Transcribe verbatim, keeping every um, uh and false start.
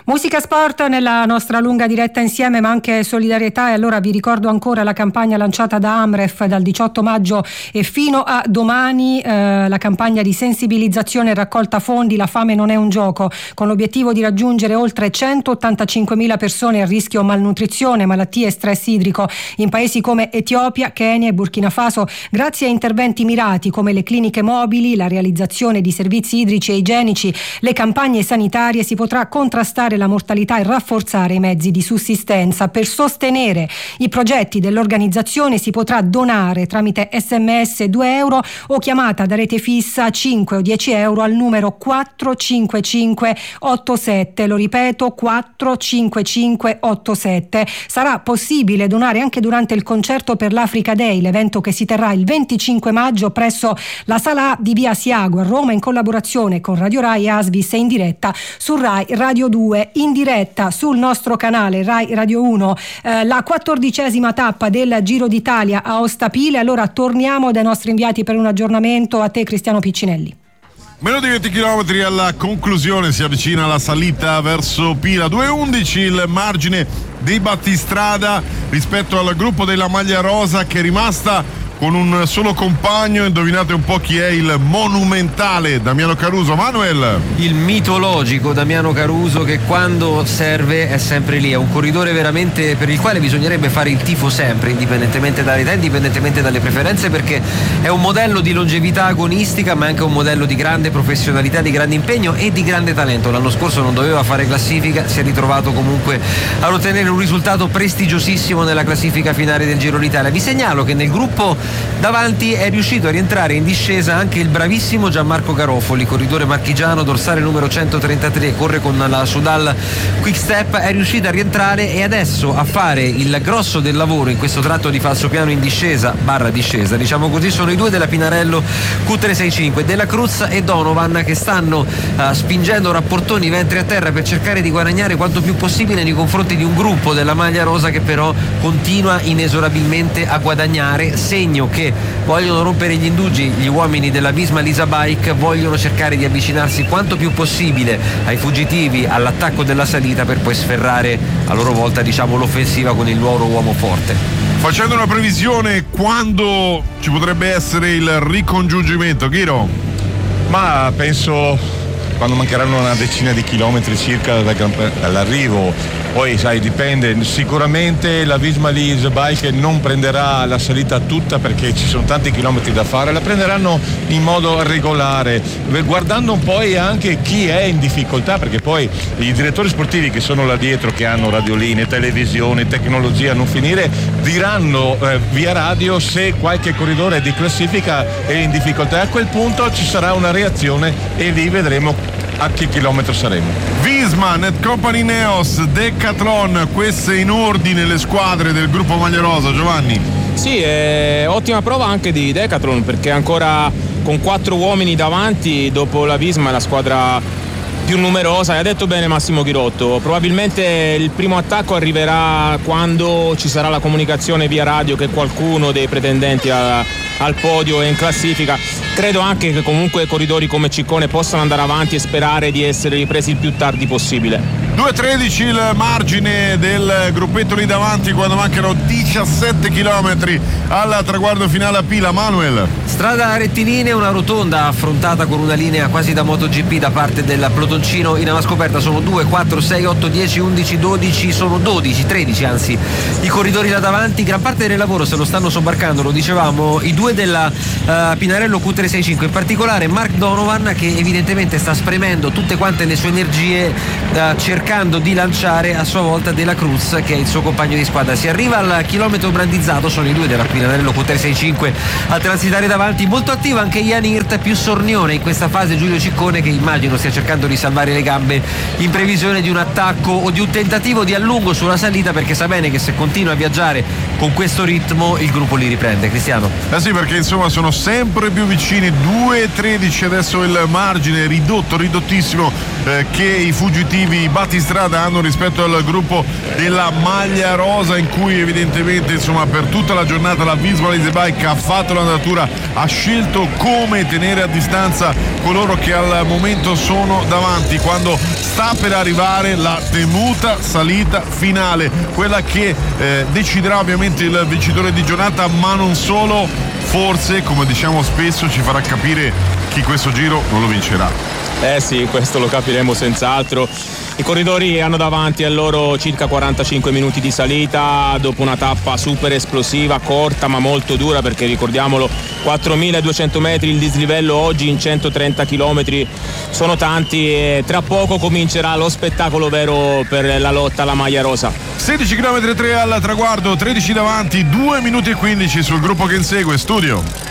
Musica sport nella nostra lunga diretta insieme, ma anche solidarietà, e allora vi ricordo ancora la campagna lanciata da Amref dal diciotto maggio e fino a domani, eh, la campagna di sensibilizzazione e raccolta fondi La fame non è un gioco, con l'obiettivo di raggiungere oltre centottantacinquemila persone a rischio malnutrizione, malattie e stress idrico in paesi come Etiopia, Kenya e Burkina Faso, grazie a interventi mirati come le cliniche mobili, la realizzazione di servizi idrici e igienici, le campagne sanitarie. Si potrà contrastare la mortalità e rafforzare i mezzi di sussistenza. Per sostenere i progetti dell'organizzazione si potrà donare tramite sms due euro o chiamata da rete fissa cinque o dieci euro al numero quattro cinque cinque otto sette. Lo ripeto, quattro cinque cinque otto sette. Sarà possibile donare anche durante il concerto per l'Africa Day, l'evento che si terrà il venticinque maggio presso la Sala A di Via Asiago a Roma, in collaborazione con Radio Rai e Asvis, e in diretta su Rai Radio due. In diretta sul nostro canale Rai Radio uno, eh, la quattordicesima tappa del Giro d'Italia a Ostapile. Allora torniamo dai nostri inviati per un aggiornamento. A te, Cristiano Piccinelli. Meno di venti chilometri alla conclusione, si avvicina la salita verso Pila. due undici il margine dei battistrada rispetto al gruppo della maglia rosa, che è rimasta con un solo compagno. Indovinate un po' chi è il monumentale Damiano Caruso. Manuel, il mitologico Damiano Caruso, che quando serve è sempre lì. È un corridore veramente per il quale bisognerebbe fare il tifo sempre, indipendentemente dall'età, indipendentemente dalle preferenze, perché è un modello di longevità agonistica, ma anche un modello di grande professionalità, di grande impegno e di grande talento. L'anno scorso non doveva fare classifica, si è ritrovato comunque ad ottenere un risultato prestigiosissimo nella classifica finale del Giro d'Italia. Vi segnalo che nel gruppo davanti è riuscito a rientrare in discesa anche il bravissimo Gianmarco Garofoli, corridore marchigiano, dorsale numero centotrentatré, corre con la Sudal Quick Step. È riuscito a rientrare e adesso a fare il grosso del lavoro in questo tratto di falsopiano in discesa barra discesa, diciamo così. Sono i due della Pinarello Q trecentosessantacinque, Della Cruz e Donovan, che stanno uh, spingendo rapportoni ventri a terra per cercare di guadagnare quanto più possibile nei confronti di un gruppo della maglia rosa che però continua inesorabilmente a guadagnare, segno che vogliono rompere gli indugi. Gli uomini della Visma Lisa Bike vogliono cercare di avvicinarsi quanto più possibile ai fuggitivi, all'attacco della salita, per poi sferrare a loro volta, diciamo, l'offensiva con il loro uomo forte. Facendo una previsione, quando ci potrebbe essere il ricongiungimento, Ghiro? Ma penso quando mancheranno una decina di chilometri circa dall'arrivo. Poi sai, dipende, sicuramente la Visma Lease Bike non prenderà la salita tutta perché ci sono tanti chilometri da fare, la prenderanno in modo regolare, guardando un po' anche chi è in difficoltà, perché poi i direttori sportivi che sono là dietro, che hanno radioline, televisione, tecnologia a non finire, diranno eh, via radio se qualche corridore è di classifica è in difficoltà. A quel punto ci sarà una reazione e lì vedremo a che chilometro saremo. Visma, Net Company Neos, Decathlon, queste in ordine le squadre del gruppo maglia rosa. Giovanni? Sì, è ottima prova anche di Decathlon, perché ancora con quattro uomini davanti, dopo la Visma è la squadra più numerosa. E ha detto bene Massimo Ghirotto, probabilmente il primo attacco arriverà quando ci sarà la comunicazione via radio che qualcuno dei pretendenti a, al podio è in classifica. Credo anche che comunque corridori come Ciccone possano andare avanti e sperare di essere ripresi il più tardi possibile. due tredici il margine del gruppetto lì davanti quando mancano diciassette chilometri al traguardo finale a Pila. Manuel? Strada rettilinea, una rotonda affrontata con una linea quasi da MotoGP da parte del pelotoncino in ala scoperta. Sono due, quattro, sei, otto, dieci, undici, dodici, sono dodici, tredici anzi i corridori là davanti. Gran parte del lavoro se lo stanno sobbarcando, lo dicevamo, i due della uh, Pinarello Q trecentosessantacinque, in particolare Mark Donovan, che evidentemente sta spremendo tutte quante le sue energie uh, cercando di lanciare a sua volta Della Cruz, che è il suo compagno di squadra. Si arriva al chilometro brandizzato, sono i due della Pinarello Q trecentosessantacinque a transitare davanti. Molto attiva anche Jan Hirt, più sornione in questa fase Giulio Ciccone, che immagino stia cercando di salvare le gambe in previsione di un attacco o di un tentativo di allungo sulla salita, perché sa bene che se continua a viaggiare con questo ritmo il gruppo li riprende. Cristiano? Eh sì, perché insomma sono sempre più vicini. Due tredici adesso il margine ridotto, ridottissimo, eh, che i fuggitivi Battistini battistrada hanno rispetto al gruppo della maglia rosa, in cui evidentemente insomma per tutta la giornata la Visma Lease Bike ha fatto l'andatura, ha scelto come tenere a distanza coloro che al momento sono davanti, quando sta per arrivare la temuta salita finale, quella che eh, deciderà ovviamente il vincitore di giornata, ma non solo, forse come diciamo spesso ci farà capire chi questo giro non lo vincerà. Eh sì, questo lo capiremo senz'altro. I corridori hanno davanti a loro circa quarantacinque minuti di salita dopo una tappa super esplosiva, corta ma molto dura, perché ricordiamolo, quattromiladuecento metri il dislivello oggi in centotrenta chilometri sono tanti, e tra poco comincerà lo spettacolo vero per la lotta alla maglia rosa. sedici chilometri e tre al traguardo, tredici davanti, due minuti e quindici sul gruppo che insegue. Studio.